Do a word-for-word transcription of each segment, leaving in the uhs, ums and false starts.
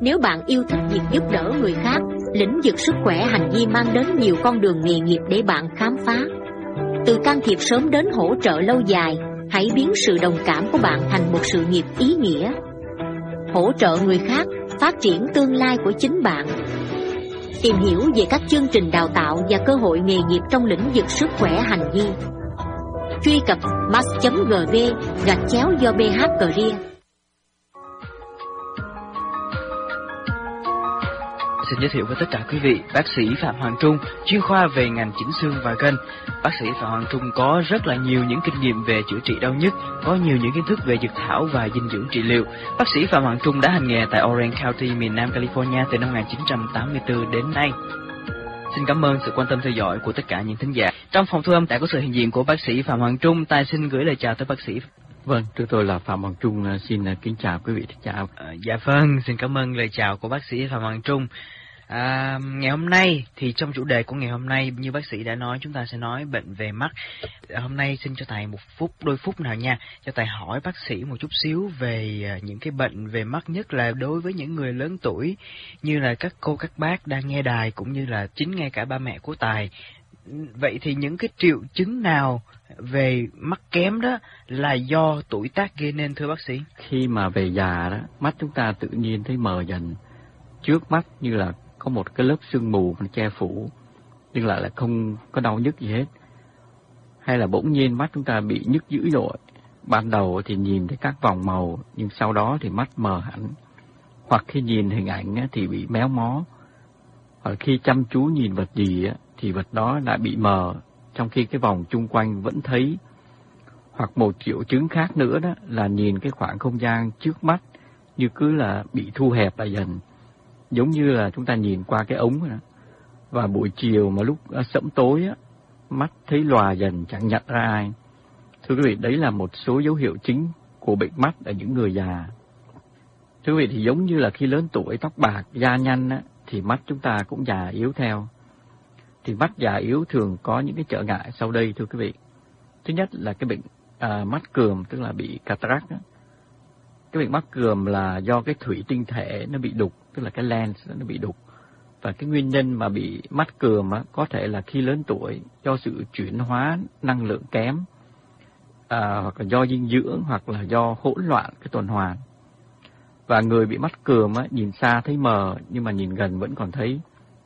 Nếu bạn yêu thích việc giúp đỡ người khác, lĩnh vực sức khỏe hành vi mang đến nhiều con đường nghề nghiệp để bạn khám phá. Từ can thiệp sớm đến hỗ trợ lâu dài, hãy biến sự đồng cảm của bạn thành một sự nghiệp ý nghĩa. Hỗ trợ người khác, phát triển tương lai của chính bạn. Tìm hiểu về các chương trình đào tạo và cơ hội nghề nghiệp trong lĩnh vực sức khỏe hành vi. Truy cập mass chấm gv gạch chéo do bê hát Career. Xin giới thiệu với tất cả quý vị, bác sĩ Phạm Hoàng Trung, chuyên khoa về ngành chỉnh xương và gân. Bác sĩ Phạm Hoàng Trung có rất là nhiều những kinh nghiệm về chữa trị đau nhức, có nhiều những kiến thức về dược thảo và dinh dưỡng trị liệu. Bác sĩ Phạm Hoàng Trung đã hành nghề tại Orange County, miền Nam California từ năm một nghìn chín trăm tám mươi tư đến nay. Xin cảm ơn sự quan tâm theo dõi của tất cả những thính giả. Trong phòng thu âm đã có sự hiện diện của bác sĩ Phạm Hoàng Trung. Tài xin gửi lời chào tới bác sĩ. Vâng, chúng tôi là Phạm Hoàng Trung, xin kính chào quý vị thính giả. À, dạ vâng, xin cảm ơn lời chào của bác sĩ Phạm Hoàng Trung. À, ngày hôm nay thì trong chủ đề của ngày hôm nay, như bác sĩ đã nói, chúng ta sẽ nói bệnh về mắt. À, hôm nay xin cho thầy một phút, đôi phút nào nha, cho thầy hỏi bác sĩ một chút xíu về uh, những cái bệnh về mắt, nhất là đối với những người lớn tuổi như là các cô các bác đang nghe đài, cũng như là chính ngay cả ba mẹ của Tài. Vậy thì những cái triệu chứng nào về mắt kém đó là do tuổi tác gây nên, thưa bác sĩ? Khi mà về già đó, mắt chúng ta tự nhiên thấy mờ dần, trước mắt như là có một cái lớp sương mù nó che phủ, nhưng lại là không có đau nhức gì hết. Hay là bỗng nhiên mắt chúng ta bị nhức dữ dội, ban đầu thì nhìn thấy các vòng màu, nhưng sau đó thì mắt mờ hẳn. Hoặc khi nhìn hình ảnh thì bị méo mó, hoặc khi chăm chú nhìn vật gì thì vật đó đã bị mờ, trong khi cái vòng chung quanh vẫn thấy. Hoặc một triệu chứng khác nữa đó là nhìn cái khoảng không gian trước mắt như cứ là bị thu hẹp lại dần, giống như là chúng ta nhìn qua cái ống đó. Và buổi chiều mà lúc sẫm tối á, mắt thấy lòa dần, chẳng nhận ra ai. Thưa quý vị, đấy là một số dấu hiệu chính của bệnh mắt ở những người già. Thưa quý vị, thì giống như là khi lớn tuổi, tóc bạc, da nhăn á, thì mắt chúng ta cũng già yếu theo. Thì mắt già yếu thường có những cái trở ngại sau đây, thưa quý vị. Thứ nhất là cái bệnh à, mắt cườm, tức là bị cataract á. Cái bệnh mắt cườm là do cái thủy tinh thể nó bị đục, tức là cái lens nó bị đục. Và cái nguyên nhân mà bị mắt cườm á, có thể là khi lớn tuổi do sự chuyển hóa năng lượng kém, à, hoặc là do dinh dưỡng, hoặc là do hỗn loạn cái tuần hoàn. Và người bị mắt cườm á, nhìn xa thấy mờ, nhưng mà nhìn gần vẫn còn thấy.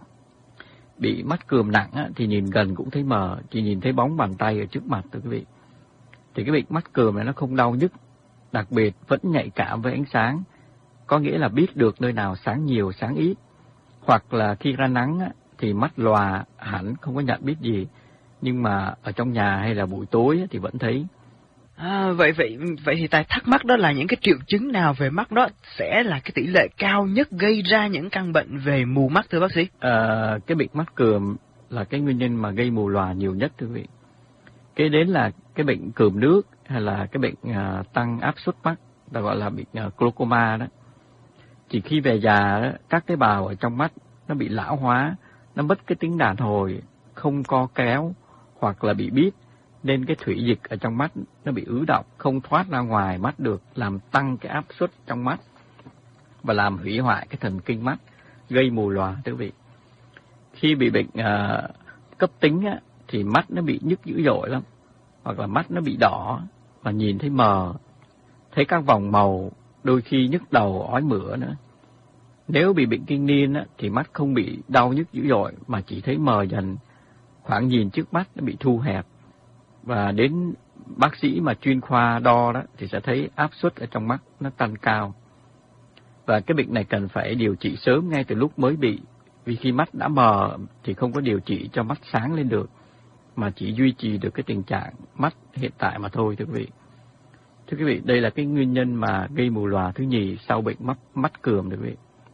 Bị mắt cườm nặng á, thì nhìn gần cũng thấy mờ, chỉ nhìn thấy bóng bàn tay ở trước mặt, thưa quý vị. Thì cái bệnh mắt cườm này nó không đau nhức, đặc biệt vẫn nhạy cảm với ánh sáng, có nghĩa là biết được nơi nào sáng nhiều, sáng ít. Hoặc là khi ra nắng á, thì mắt lòa hẳn, không có nhận biết gì, nhưng mà ở trong nhà hay là buổi tối á, thì vẫn thấy. À, vậy vậy vậy thì Tài thắc mắc đó là những cái triệu chứng nào về mắt đó sẽ là cái tỷ lệ cao nhất gây ra những căn bệnh về mù mắt, thưa bác sĩ? À, cái bệnh mắt cườm là cái nguyên nhân mà gây mù lòa nhiều nhất, thưa quý vị. Kế đến là cái bệnh cườm nước, hay là cái bệnh uh, tăng áp suất mắt, ta gọi là bệnh uh, glaucoma đó. Chỉ khi về già đó, các tế bào ở trong mắt nó bị lão hóa, nó mất cái tính đàn hồi, không co kéo, hoặc là bị bít, nên cái thủy dịch ở trong mắt nó bị ứ đọng, không thoát ra ngoài mắt được, làm tăng cái áp suất trong mắt và làm hủy hoại cái thần kinh mắt, gây mù lòa, thưa quý vị. Khi bị bệnh uh, cấp tính á, thì mắt nó bị nhức dữ dội lắm, hoặc là mắt nó bị đỏ và nhìn thấy mờ, thấy các vòng màu, đôi khi nhức đầu, ói mửa nữa. Nếu bị bệnh kinh niên á, thì mắt không bị đau nhức dữ dội mà chỉ thấy mờ dần, khoảng nhìn trước mắt nó bị thu hẹp. Và đến bác sĩ mà chuyên khoa đo đó thì sẽ thấy áp suất ở trong mắt nó tăng cao. Và cái bệnh này cần phải điều trị sớm ngay từ lúc mới bị, vì khi mắt đã mờ thì không có điều trị cho mắt sáng lên được, mà chỉ duy trì được cái tình trạng mắt hiện tại mà thôi, thưa quý vị. Thưa quý vị, đây là cái nguyên nhân mà gây mù lòa thứ nhì sau bệnh mắt mắt cườm, thưa quý vị.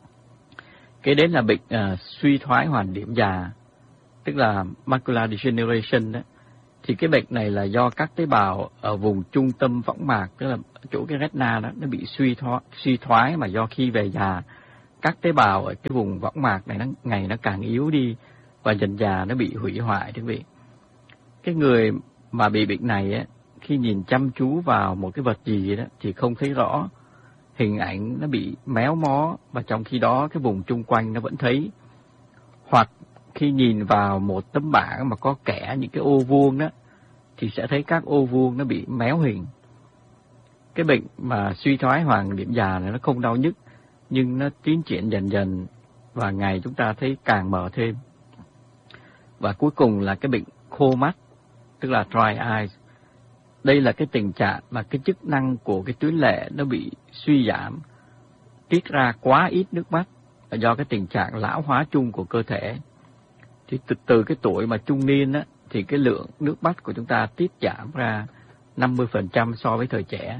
Kế đến là bệnh uh, suy thoái hoàn điểm già, tức là macular degeneration đó. Thì cái bệnh này là do các tế bào ở vùng trung tâm võng mạc, tức là chỗ cái retina đó, nó bị suy thoái, suy thoái mà do khi về già, các tế bào ở cái vùng võng mạc này nó ngày nó càng yếu đi và dần già nó bị hủy hoại, thưa quý vị. Cái người mà bị bệnh này á, khi nhìn chăm chú vào một cái vật gì đó thì không thấy rõ, hình ảnh nó bị méo mó và trong khi đó cái vùng chung quanh nó vẫn thấy. Hoặc khi nhìn vào một tấm bảng mà có kẻ những cái ô vuông đó thì sẽ thấy các ô vuông nó bị méo hình. Cái bệnh mà suy thoái hoàng điểm già này nó không đau nhức nhưng nó tiến triển dần dần và ngày chúng ta thấy càng mờ thêm. Và cuối cùng là cái bệnh khô mắt, tức là dry eyes. Đây là cái tình trạng mà cái chức năng của cái tuyến lệ nó bị suy giảm, tiết ra quá ít nước mắt là do cái tình trạng lão hóa chung của cơ thể. Thì từ, từ cái tuổi mà trung niên á, thì cái lượng nước mắt của chúng ta tiết giảm ra năm mươi phần trăm so với thời trẻ.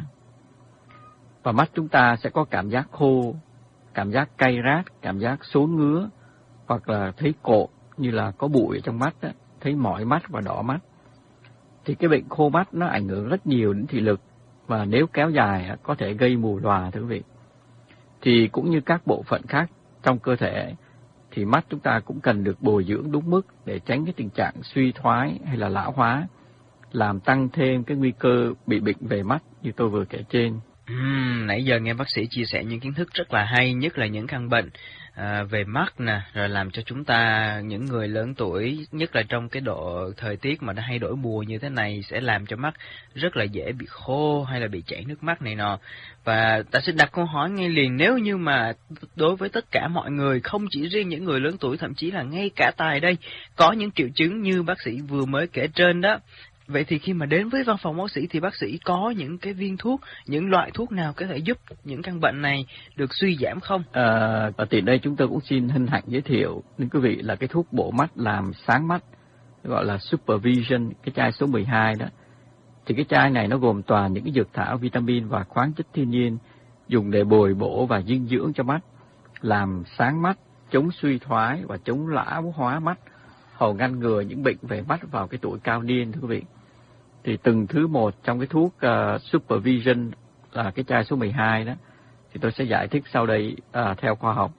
Và mắt chúng ta sẽ có cảm giác khô, cảm giác cay rát, cảm giác sốn ngứa, hoặc là thấy cộm như là có bụi ở trong mắt á, thấy mỏi mắt và đỏ mắt. Thì cái bệnh khô mắt nó ảnh hưởng rất nhiều đến thị lực và nếu kéo dài có thể gây mù lòa, thưa quý vị. Thì cũng như các bộ phận khác trong cơ thể thì mắt chúng ta cũng cần được bồi dưỡng đúng mức để tránh cái tình trạng suy thoái hay là lão hóa, làm tăng thêm cái nguy cơ bị bệnh về mắt như tôi vừa kể trên. Uhm, nãy giờ nghe bác sĩ chia sẻ những kiến thức rất là hay, nhất là những căn bệnh à, về mắt nè, rồi làm cho chúng ta, những người lớn tuổi, nhất là trong cái độ thời tiết mà nó hay đổi mùa như thế này, sẽ làm cho mắt rất là dễ bị khô hay là bị chảy nước mắt này nọ. Và ta sẽ đặt câu hỏi ngay liền, nếu như mà đối với tất cả mọi người, không chỉ riêng những người lớn tuổi, thậm chí là ngay cả Tài đây, có những triệu chứng như bác sĩ vừa mới kể trên đó, vậy thì khi mà đến với văn phòng bác sĩ thì bác sĩ có những cái viên thuốc, những loại thuốc nào có thể giúp những căn bệnh này được suy giảm không? À, ở tiện đây chúng tôi cũng xin hân hạnh giới thiệu đến quý vị là cái thuốc bổ mắt làm sáng mắt, gọi là Supervision, cái chai số mười hai đó. Thì cái chai này nó gồm toàn những cái dược thảo, vitamin và khoáng chất thiên nhiên dùng để bồi bổ và dinh dưỡng cho mắt, làm sáng mắt, chống suy thoái và chống lão hóa mắt, hầu ngăn ngừa những bệnh về mắt vào cái tuổi cao niên, thưa quý vị. Thì từng thứ một trong cái thuốc uh, Supervision là cái chai số mười hai đó, thì tôi sẽ giải thích sau đây uh, theo khoa học.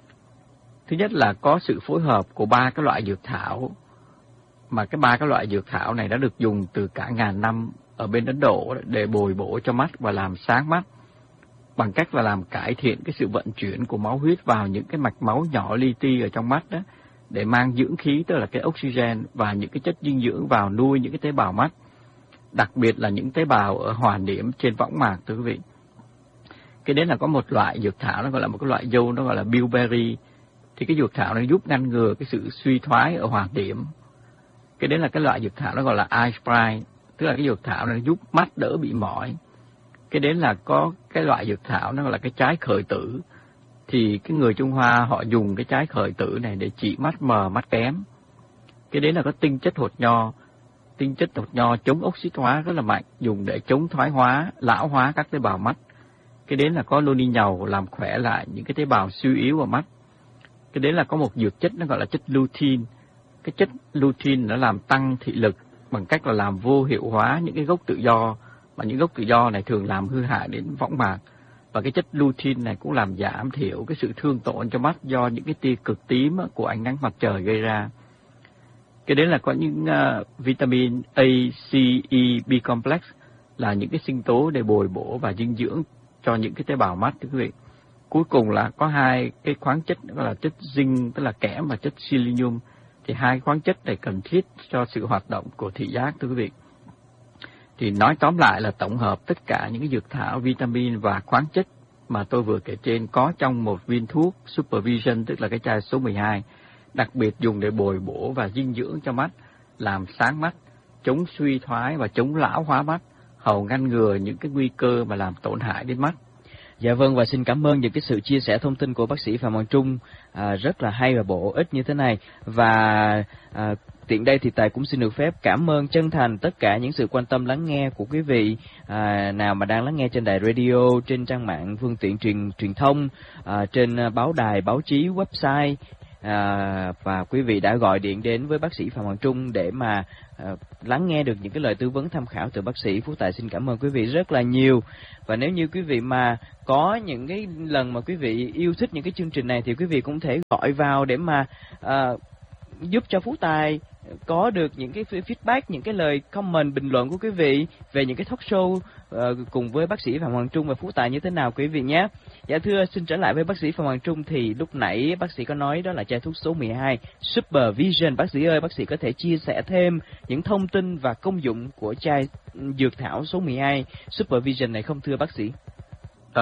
Thứ nhất là có sự phối hợp của ba cái loại dược thảo, mà cái ba cái loại dược thảo này đã được dùng từ cả ngàn năm ở bên Ấn Độ để bồi bổ cho mắt và làm sáng mắt, bằng cách là làm cải thiện cái sự vận chuyển của máu huyết vào những cái mạch máu nhỏ li ti ở trong mắt đó, để mang dưỡng khí, tức là cái oxygen và những cái chất dinh dưỡng vào nuôi những cái tế bào mắt, đặc biệt là những tế bào ở hoàn điểm trên võng mạc, thưa quý vị. Cái đấy là có một loại dược thảo, nó gọi là một cái loại dâu, nó gọi là bilberry. Thì cái dược thảo này giúp ngăn ngừa cái sự suy thoái ở hoàn điểm. Cái đấy là cái loại dược thảo nó gọi là eye spray, tức là cái dược thảo này giúp mắt đỡ bị mỏi. Cái đấy là có cái loại dược thảo nó gọi là cái trái khởi tử. Thì cái người Trung Hoa họ dùng cái trái khởi tử này để trị mắt mờ, mắt kém. Cái đấy là có tinh chất hột nho. Tinh chất hột nho chống oxy hóa rất là mạnh, dùng để chống thoái hóa, lão hóa các tế bào mắt. Cái đấy là có loni nhàu làm khỏe lại những cái tế bào suy yếu ở mắt. Cái đấy là có một dược chất nó gọi là chất lutein. Cái chất lutein nó làm tăng thị lực bằng cách là làm vô hiệu hóa những cái gốc tự do, mà những gốc tự do này thường làm hư hại đến võng mạc. Và cái chất lutein này cũng làm giảm thiểu cái sự thương tổn cho mắt do những cái tia cực tím của ánh nắng mặt trời gây ra. Cái đấy là có những uh, vitamin A, C, E, B complex là những cái sinh tố để bồi bổ và dinh dưỡng cho những cái tế bào mắt, thưa quý vị. Cuối cùng là có hai cái khoáng chất, đó là chất zinc, tức là kẽm, và chất selenium. Thì hai khoáng chất này cần thiết cho sự hoạt động của thị giác, thưa quý vị. Thì nói tóm lại là tổng hợp tất cả những cái dược thảo, vitamin và khoáng chất mà tôi vừa kể trên có trong một viên thuốc Supervision, tức là cái chai số mười hai, đặc biệt dùng để bồi bổ và dinh dưỡng cho mắt, làm sáng mắt, chống suy thoái và chống lão hóa mắt, hầu ngăn ngừa những cái nguy cơ mà làm tổn hại đến mắt. Dạ vâng, và xin cảm ơn những cái sự chia sẻ thông tin của bác sĩ Phạm Hoàng Trung à, rất là hay và bổ ích như thế này. Và à, tiện đây thì Tài cũng xin được phép cảm ơn chân thành tất cả những sự quan tâm lắng nghe của quý vị à, nào mà đang lắng nghe trên đài radio, trên trang mạng phương tiện truyền truyền thông, à, trên báo đài, báo chí, website. À, và quý vị đã gọi điện đến với bác sĩ Phạm Hoàng Trung để mà à, lắng nghe được những cái lời tư vấn tham khảo từ bác sĩ. Phú Tài xin cảm ơn quý vị rất là nhiều. Và nếu như quý vị mà có những cái lần mà quý vị yêu thích những cái chương trình này thì quý vị cũng thể gọi vào để mà à, giúp cho Phú Tài có được những cái feedback, những cái lời comment, bình luận của quý vị về những cái talk show uh, cùng với bác sĩ Phạm Hoàng Trung và Phú Tài như thế nào quý vị nhé. Dạ thưa, xin trở lại với bác sĩ Phạm Hoàng Trung, thì lúc nãy bác sĩ có nói đó là chai thuốc số mười hai Supervision. Bác sĩ ơi, bác sĩ có thể chia sẻ thêm những thông tin và công dụng của chai dược thảo số mười hai Supervision này không thưa bác sĩ?